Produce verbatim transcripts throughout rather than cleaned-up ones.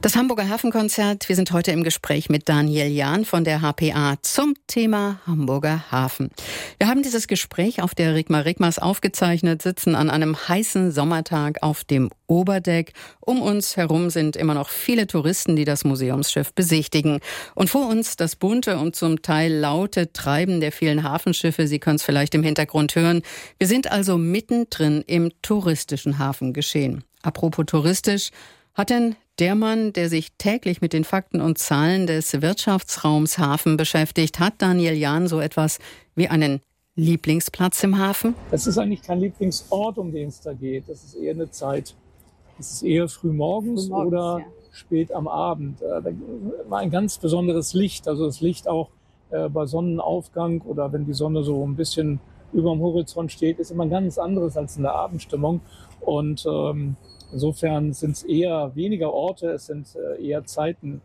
Das Hamburger Hafenkonzert. Wir sind heute im Gespräch mit Daniel Jahn von der H P A zum Thema Hamburger Hafen. Wir haben dieses Gespräch auf der Rigma Rigmas aufgezeichnet, sitzen an einem heißen Sommertag auf dem Oberdeck. Um uns herum sind immer noch viele Touristen, die das Museumsschiff besichtigen. Und vor uns das bunte und zum Teil laute Treiben der vielen Hafenschiffe. Sie können es vielleicht im Hintergrund hören. Wir sind also mittendrin im touristischen Hafengeschehen. Apropos touristisch, hat denn der Mann, der sich täglich mit den Fakten und Zahlen des Wirtschaftsraums Hafen beschäftigt, hat Daniel Jahn so etwas wie einen Lieblingsplatz im Hafen? Das ist eigentlich kein Lieblingsort, um den es da geht. Das ist eher eine Zeit. Es ist eher frühmorgens, frühmorgens oder ja. spät am Abend. Da war ein ganz besonderes Licht. Also das Licht auch bei Sonnenaufgang oder wenn die Sonne so ein bisschen über dem Horizont steht, ist immer ein ganz anderes als in der Abendstimmung. Und ähm, insofern sind es eher weniger Orte, es sind eher Zeiten,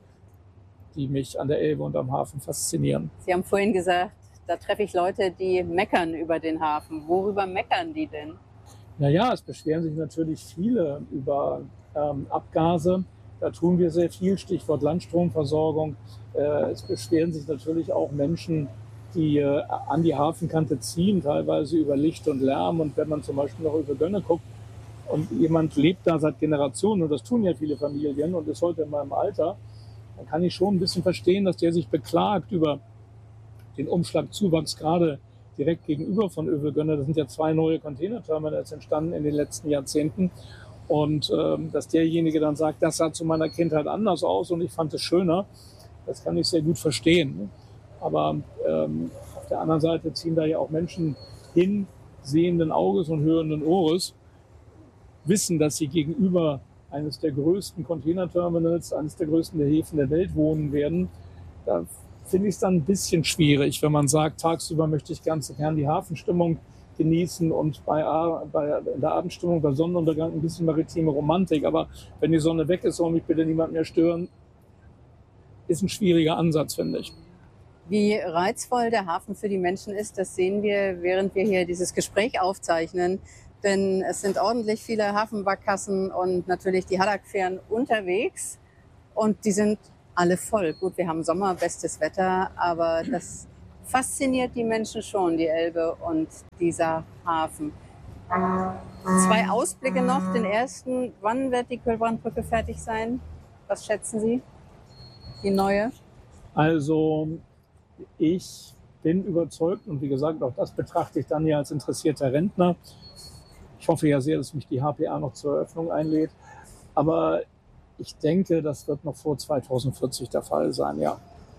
die mich an der Elbe und am Hafen faszinieren. Sie haben vorhin gesagt, da treffe ich Leute, die meckern über den Hafen. Worüber meckern die denn? Naja, es beschweren sich natürlich viele über ähm, Abgase. Da tun wir sehr viel, Stichwort Landstromversorgung. Äh, es beschweren sich natürlich auch Menschen, die äh, an die Hafenkante ziehen, teilweise über Licht und Lärm. Und wenn man zum Beispiel noch über Gönne guckt, und jemand lebt da seit Generationen, und das tun ja viele Familien und ist heute in meinem Alter, dann kann ich schon ein bisschen verstehen, dass der sich beklagt über den Umschlagzuwachs, gerade direkt gegenüber von Övelgönne. Das sind ja zwei neue Containerterminals entstanden in den letzten Jahrzehnten. Und ähm, dass derjenige dann sagt, das sah zu meiner Kindheit anders aus und ich fand es schöner, das kann ich sehr gut verstehen. Aber ähm, auf der anderen Seite ziehen da ja auch Menschen hin, sehenden Auges und hörenden Ohres, wissen, dass sie gegenüber eines der größten Containerterminals, eines der größten der Häfen der Welt wohnen werden. Da finde ich es dann ein bisschen schwierig, wenn man sagt, tagsüber möchte ich ganz gern die Hafenstimmung genießen und bei, bei in der Abendstimmung, bei Sonnenuntergang ein bisschen maritime Romantik. Aber wenn die Sonne weg ist, soll mich bitte niemand mehr stören, ist ein schwieriger Ansatz, finde ich. Wie reizvoll der Hafen für die Menschen ist, das sehen wir, während wir hier dieses Gespräch aufzeichnen. Denn es sind ordentlich viele Hafenbarkassen und natürlich die Haddock-Fähren unterwegs. Und die sind alle voll. Gut, wir haben Sommer, bestes Wetter, aber das fasziniert die Menschen schon, die Elbe und dieser Hafen. Zwei Ausblicke noch. Den ersten, wann wird die Kühlbrandbrücke fertig sein? Was schätzen Sie? Die neue? Also ich bin überzeugt und wie gesagt, auch das betrachte ich dann ja als interessierter Rentner. Ich hoffe ja sehr, dass mich die H P A noch zur Eröffnung einlädt. Aber ich denke, das wird noch vor zweitausendvierzig der Fall sein, ja.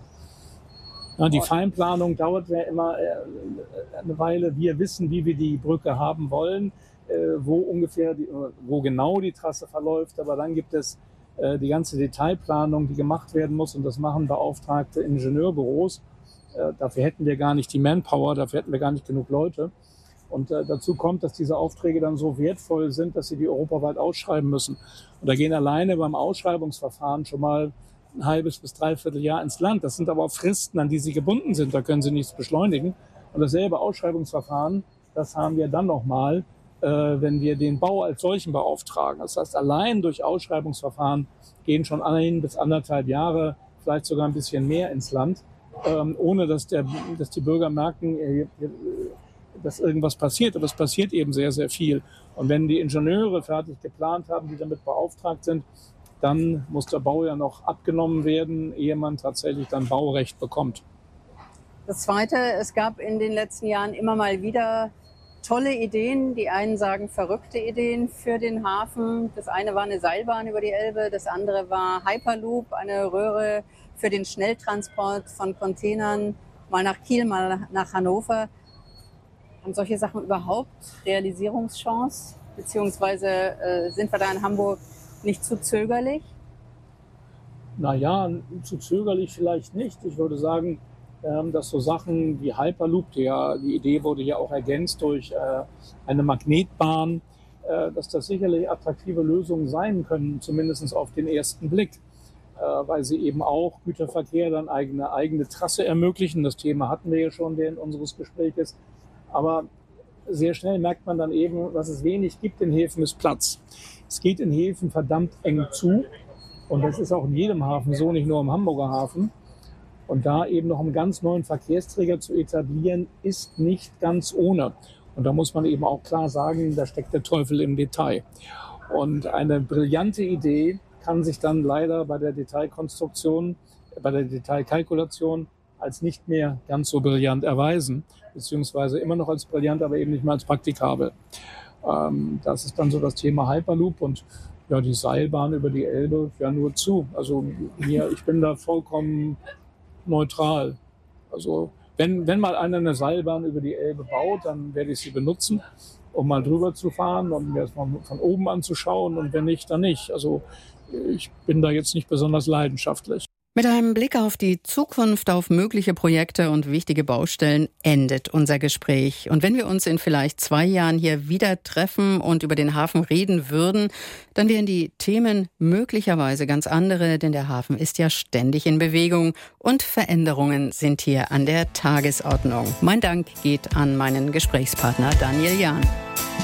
Ja, die Feinplanung dauert ja immer eine Weile. Wir wissen, wie wir die Brücke haben wollen, wo ungefähr, die, wo genau die Trasse verläuft. Aber dann gibt es die ganze Detailplanung, die gemacht werden muss. Und das machen beauftragte Ingenieurbüros. Dafür hätten wir gar nicht die Manpower, dafür hätten wir gar nicht genug Leute. Und äh, dazu kommt, dass diese Aufträge dann so wertvoll sind, dass sie die europaweit ausschreiben müssen. Und da gehen alleine beim Ausschreibungsverfahren schon mal ein halbes bis dreiviertel Jahr ins Land. Das sind aber auch Fristen, an die sie gebunden sind. Da können sie nichts beschleunigen. Und dasselbe Ausschreibungsverfahren, das haben wir dann nochmal, äh, wenn wir den Bau als solchen beauftragen. Das heißt, allein durch Ausschreibungsverfahren gehen schon ein bis anderthalb Jahre, vielleicht sogar ein bisschen mehr ins Land, ähm, ohne dass, der, dass die Bürger merken, äh, dass irgendwas passiert, aber es passiert eben sehr, sehr viel. Und wenn die Ingenieure fertig geplant haben, die damit beauftragt sind, dann muss der Bau ja noch abgenommen werden, ehe man tatsächlich dann Baurecht bekommt. Das Zweite, es gab in den letzten Jahren immer mal wieder tolle Ideen. Die einen sagen verrückte Ideen für den Hafen. Das eine war eine Seilbahn über die Elbe, das andere war Hyperloop, eine Röhre für den Schnelltransport von Containern, mal nach Kiel, mal nach Hannover. Haben solche Sachen überhaupt Realisierungschance? Beziehungsweise äh, sind wir da in Hamburg nicht zu zögerlich? Naja, zu zögerlich vielleicht nicht. Ich würde sagen, ähm, dass so Sachen wie Hyperloop, die, ja, die Idee wurde ja auch ergänzt durch äh, eine Magnetbahn, äh, dass das sicherlich attraktive Lösungen sein können, zumindest auf den ersten Blick. Äh, weil sie eben auch Güterverkehr dann eigene, eigene Trasse ermöglichen. Das Thema hatten wir ja schon während unseres Gesprächs. Aber sehr schnell merkt man dann eben, was es wenig gibt in Häfen, ist Platz. Es geht in Häfen verdammt eng zu. Und das ist auch in jedem Hafen so, nicht nur im Hamburger Hafen. Und da eben noch einen ganz neuen Verkehrsträger zu etablieren, ist nicht ganz ohne. Und da muss man eben auch klar sagen, da steckt der Teufel im Detail. Und eine brillante Idee kann sich dann leider bei der Detailkonstruktion, bei der Detailkalkulation als nicht mehr ganz so brillant erweisen, beziehungsweise immer noch als brillant, aber eben nicht mehr als praktikabel. Ähm, das ist dann so das Thema Hyperloop und ja, die Seilbahn über die Elbe, ja nur zu. Also mir, ich bin da vollkommen neutral. Also wenn, wenn mal einer eine Seilbahn über die Elbe baut, dann werde ich sie benutzen, um mal drüber zu fahren und mir das mal von oben anzuschauen und wenn nicht, dann nicht. Also ich bin da jetzt nicht besonders leidenschaftlich. Mit einem Blick auf die Zukunft, auf mögliche Projekte und wichtige Baustellen endet unser Gespräch. Und wenn wir uns in vielleicht zwei Jahren hier wieder treffen und über den Hafen reden würden, dann wären die Themen möglicherweise ganz andere, denn der Hafen ist ja ständig in Bewegung und Veränderungen sind hier an der Tagesordnung. Mein Dank geht an meinen Gesprächspartner Daniel Jahn.